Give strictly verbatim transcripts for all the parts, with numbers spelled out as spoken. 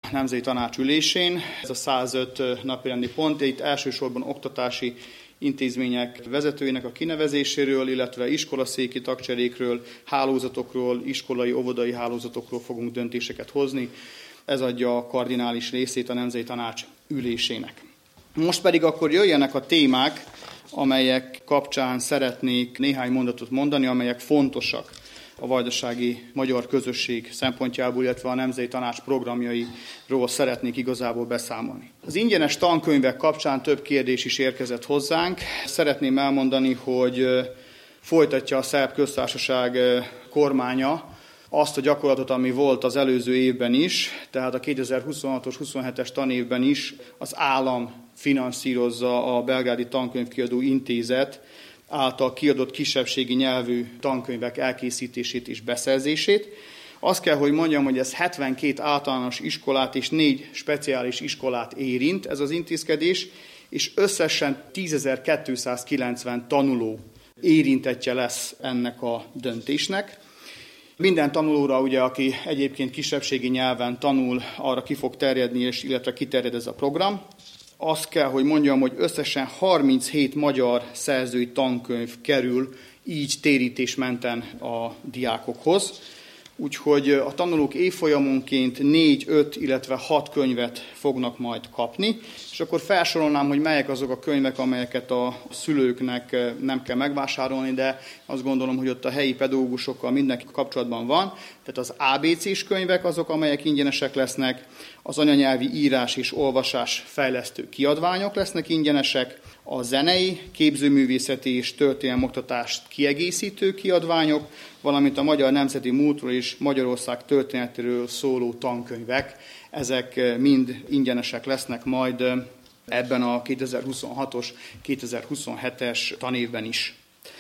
Nemzeti Tanács ülésén. Ez a százöt napirendi pont, itt elsősorban oktatási intézmények vezetőinek a kinevezéséről, illetve iskolaszéki tagcserékről, hálózatokról, iskolai, óvodai hálózatokról fogunk döntéseket hozni. Ez adja a kardinális részét a Nemzeti Tanács ülésének. Most pedig akkor jöjjenek a témák, amelyek kapcsán szeretnék néhány mondatot mondani, amelyek fontosak a vajdasági magyar közösség szempontjából, illetve a Nemzeti Tanács programjairól szeretnék igazából beszámolni. Az ingyenes tankönyvek kapcsán több kérdés is érkezett hozzánk. Szeretném elmondani, hogy folytatja a Szerb Köztársaság kormánya azt a gyakorlatot, ami volt az előző évben is, tehát a kétezer-huszonhatos huszonhetes tanévben is az állam finanszírozza a Belgrádi Tankönyvkiadó Intézet által kiadott kisebbségi nyelvű tankönyvek elkészítését és beszerzését. Azt kell, hogy mondjam, hogy ez hetvenkét általános iskolát és négy speciális iskolát érint ez az intézkedés, és összesen tízezer-kétszázkilencven tanuló érintettje lesz ennek a döntésnek. Minden tanulóra, ugye, aki egyébként kisebbségi nyelven tanul, arra ki fog terjedni, és illetve kiterjed ez a program. Azt kell, hogy mondjam, hogy összesen harminchét magyar szerzői tankönyv kerül így térítésmenten a diákokhoz. Úgyhogy a tanulók évfolyamonként négy, öt, illetve hat könyvet fognak majd kapni, és akkor felsorolnám, hogy melyek azok a könyvek, amelyeket a szülőknek nem kell megvásárolni, de azt gondolom, hogy ott a helyi pedagógusokkal mindenki kapcsolatban van. Tehát az á bé cés könyvek azok, amelyek ingyenesek lesznek, az anyanyelvi írás és olvasás fejlesztő kiadványok lesznek ingyenesek, a zenei, képzőművészeti és történelmi oktatást kiegészítő kiadványok, valamint a magyar nemzeti múltról és Magyarország történetéről szóló tankönyvek. Ezek mind ingyenesek lesznek majd ebben a kétezer-huszonhatos kétezer-huszonhetes tanévben is.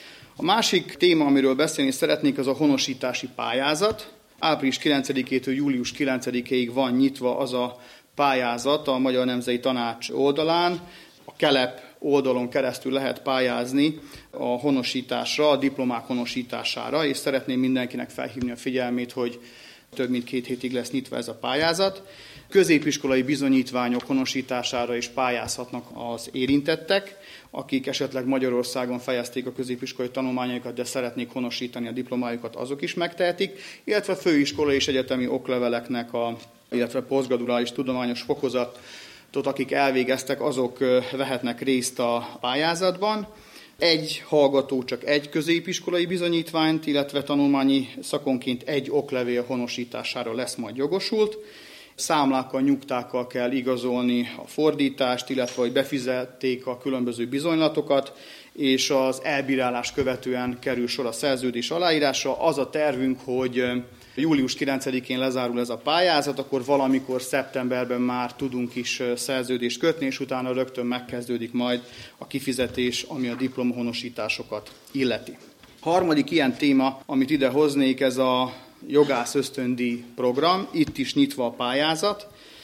A másik téma, amiről beszélni szeretnék, az a honosítási pályázat. április kilencedikétől július kilencedikéig van nyitva az a pályázat a Magyar Nemzeti Tanács oldalán. A KELEP oldalon keresztül lehet pályázni a honosításra, a diplomák honosítására, és szeretném mindenkinek felhívni a figyelmét, hogy több mint két hétig lesz nyitva ez a pályázat. Középiskolai bizonyítványok honosítására is pályázhatnak az érintettek, akik esetleg Magyarországon fejezték a középiskolai tanulmányaikat, de szeretnék honosítani a diplomájukat, azok is megtehetik, illetve főiskolai és egyetemi okleveleknek, a, illetve posztgraduális tudományos fokozatot, akik elvégeztek, azok vehetnek részt a pályázatban. Egy hallgató csak egy középiskolai bizonyítványt, illetve tanulmányi szakonként egy oklevél honosítására lesz majd jogosult. Számlákkal, nyugtákkal kell igazolni a fordítást, illetve hogy befizették a különböző bizonylatokat, és az elbírálás követően kerül sor a szerződés aláírásra. Az a tervünk, hogy július kilencedikén lezárul ez a pályázat, akkor valamikor szeptemberben már tudunk is szerződést kötni, és utána rögtön megkezdődik majd a kifizetés, ami a diplomahonosításokat illeti. Harmadik ilyen téma, amit ide hoznék, ez a jogász ösztöndíj program, itt is nyitva a pályázat.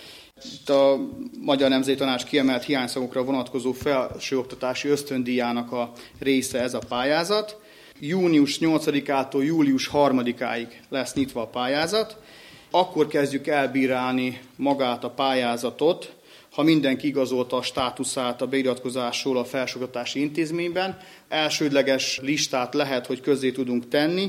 Itt a Magyar Nemzeti Tanács kiemelt hiányszakokra vonatkozó felsőoktatási ösztöndíjának a része ez a pályázat. június nyolcadikától július harmadikáig lesz nyitva a pályázat. Akkor kezdjük elbírálni magát a pályázatot, ha mindenki igazolta a státuszát a beiratkozásról a felsőoktatási intézményben. Elsődleges listát lehet, hogy közzé tudunk tenni,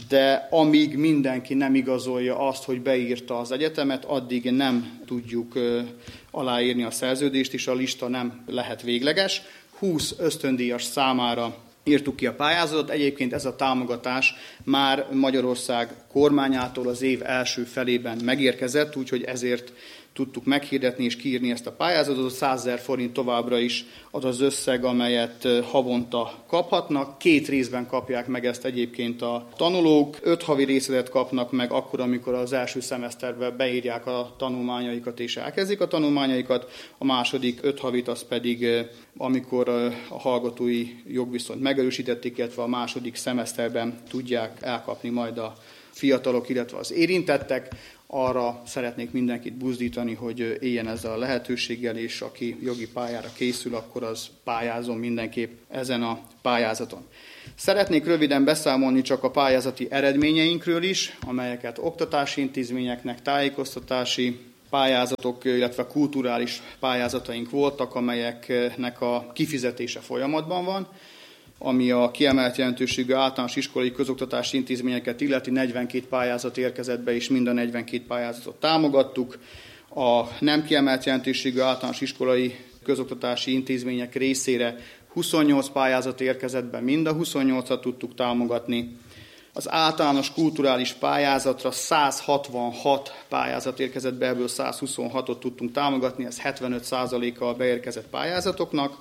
de amíg mindenki nem igazolja azt, hogy beírta az egyetemet, addig nem tudjuk aláírni a szerződést, és a lista nem lehet végleges. húsz ösztöndíjas számára írtuk ki a pályázatot. Egyébként ez a támogatás már Magyarország kormányától az év első felében megérkezett, úgyhogy ezért tudtuk meghirdetni és kiírni ezt a pályázatot. A százezer forint továbbra is az az összeg, amelyet havonta kaphatnak. Két részben kapják meg ezt egyébként a tanulók. Öt havi részletet kapnak meg akkor, amikor az első szemeszterben beírják a tanulmányaikat és elkezdik a tanulmányaikat. A második öt havit az pedig, amikor a hallgatói jogviszonyt megerősítették, illetve a második szemeszterben tudják elkapni majd a fiatalok, illetve az érintettek. Arra szeretnék mindenkit buzdítani, hogy éljen ezzel a lehetőséggel, és aki jogi pályára készül, akkor az pályázon mindenképp ezen a pályázaton. Szeretnék röviden beszámolni csak a pályázati eredményeinkről is, amelyeket oktatási intézményeknek, tájékoztatási pályázatok, illetve kulturális pályázataink voltak, amelyeknek a kifizetése folyamatban van, ami a kiemelt jelentőségű általános iskolai közoktatási intézményeket illeti negyvenkét pályázat érkezett be, és mind a negyvenkét pályázatot támogattuk. A nem kiemelt jelentőségű általános iskolai közoktatási intézmények részére huszonnyolc pályázat érkezett be, mind a huszonnyolcat tudtuk támogatni. Az általános kulturális pályázatra száz hatvanhat pályázat érkezett be, ebből száz huszonhatot tudtunk támogatni, ez hetvenöt százaléka a beérkezett pályázatoknak.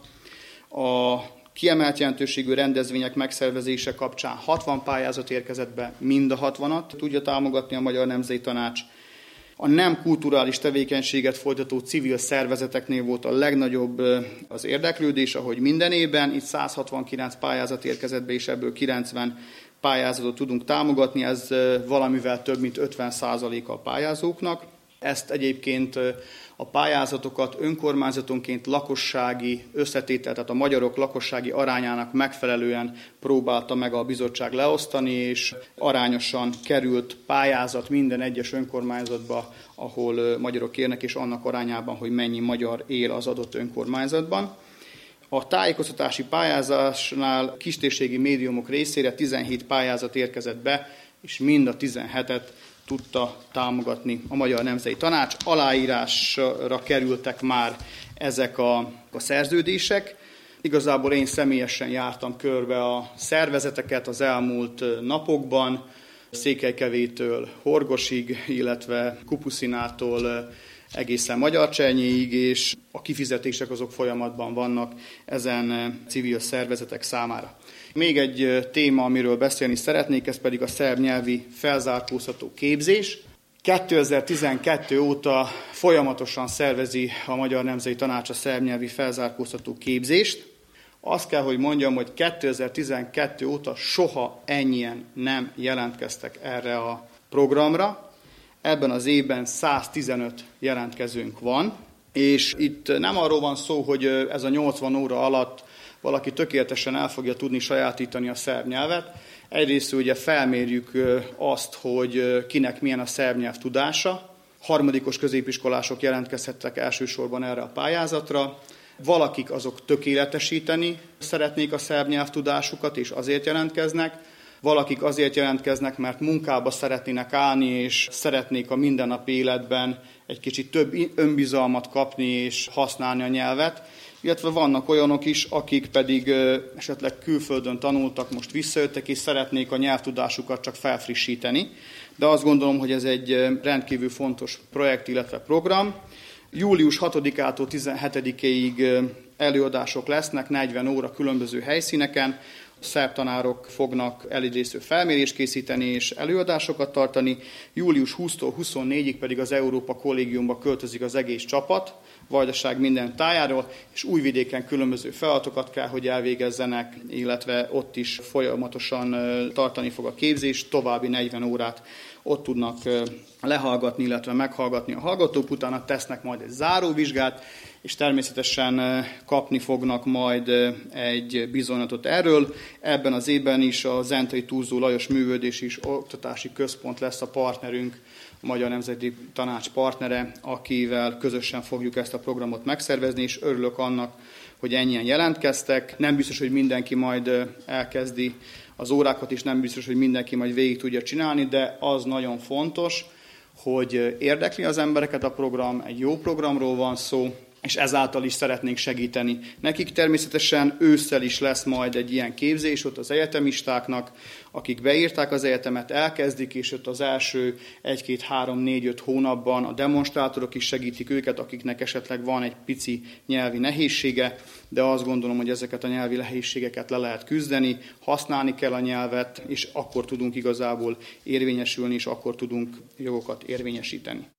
A kiemelt jelentőségű rendezvények megszervezése kapcsán hatvan pályázat érkezett be, mind a hatvanat tudja támogatni a Magyar Nemzeti Tanács. A nem kulturális tevékenységet folytató civil szervezeteknél volt a legnagyobb az érdeklődés, ahogy minden évben. Itt száz hatvankilenc pályázat érkezett be, és ebből kilencven pályázatot tudunk támogatni, ez valamivel több, mint ötven százaléka a pályázóknak. Ezt egyébként a pályázatokat önkormányzatonként lakossági összetétel, tehát a magyarok lakossági arányának megfelelően próbálta meg a bizottság leosztani, és arányosan került pályázat minden egyes önkormányzatba, ahol magyarok élnek, és annak arányában, hogy mennyi magyar él az adott önkormányzatban. A tájékoztatási pályázásnál kistérségi médiumok részére tizenhét pályázat érkezett be, és mind a tizenhetet tudta támogatni a Magyar Nemzeti Tanács. Aláírásra kerültek már ezek a, a szerződések. Igazából én személyesen jártam körbe a szervezeteket az elmúlt napokban, Székelykevétől Horgosig, illetve Kupuszinától egészen Magyarcsernyéig, és a kifizetések azok folyamatban vannak ezen civil szervezetek számára. Még egy téma, amiről beszélni szeretnék, ez pedig a szerb nyelvi felzárkóztató képzés. kétezer-tizenkettő óta folyamatosan szervezi a Magyar Nemzeti Tanács a szerb nyelvi felzárkóztató képzést. Azt kell, hogy mondjam, hogy kétezer-tizenkettő óta soha ennyien nem jelentkeztek erre a programra. Ebben az évben száztizenöt jelentkezőnk van, és itt nem arról van szó, hogy ez a nyolcvan óra alatt valaki tökéletesen el fogja tudni sajátítani a szerb nyelvet. Egyrészt ugye felmérjük azt, hogy kinek milyen a szerb nyelv tudása. Harmadikos középiskolások jelentkezhettek elsősorban erre a pályázatra. Valakik azok tökéletesíteni szeretnék a szerb nyelv tudásukat, és azért jelentkeznek. Valakik azért jelentkeznek, mert munkába szeretnének állni, és szeretnék a mindennapi életben egy kicsit több önbizalmat kapni és használni a nyelvet. Illetve vannak olyanok is, akik pedig esetleg külföldön tanultak, most visszajöttek, és szeretnék a nyelvtudásukat csak felfrissíteni. De azt gondolom, hogy ez egy rendkívül fontos projekt, illetve program. július hatodikától tizenhetedikéig előadások lesznek, negyven óra különböző helyszíneken. A szerb tanárok fognak elidéző felmérést készíteni és előadásokat tartani. július huszadikától huszonnégyedikéig pedig az Európa Kollégiumba költözik az egész csapat, Vajdaság minden tájáról, és Újvidéken különböző feladatokat kell, hogy elvégezzenek, illetve ott is folyamatosan tartani fog a képzés, további negyven órát ott tudnak lehallgatni, illetve meghallgatni a hallgatók, utána tesznek majd egy záróvizsgát, és természetesen kapni fognak majd egy bizonylatot erről. Ebben az évben is a Zentai Thurzó Lajos Művelődési és Oktatási Központ lesz a partnerünk, a Magyar Nemzeti Tanács partnere, akivel közösen fogjuk ezt a programot megszervezni, és örülök annak, hogy ennyien jelentkeztek. Nem biztos, hogy mindenki majd elkezdi az órákat, és nem biztos, hogy mindenki majd végig tudja csinálni, de az nagyon fontos, hogy érdekli az embereket a program, egy jó programról van szó, és ezáltal is szeretnénk segíteni. Nekik természetesen ősszel is lesz majd egy ilyen képzés ott az egyetemistáknak, akik beírták az egyetemet, elkezdik, és ott az első egy-két, három, négy, öt hónapban a demonstrátorok is segítik őket, akiknek esetleg van egy pici nyelvi nehézsége, de azt gondolom, hogy ezeket a nyelvi nehézségeket le lehet küzdeni, használni kell a nyelvet, és akkor tudunk igazából érvényesülni, és akkor tudunk jogokat érvényesíteni.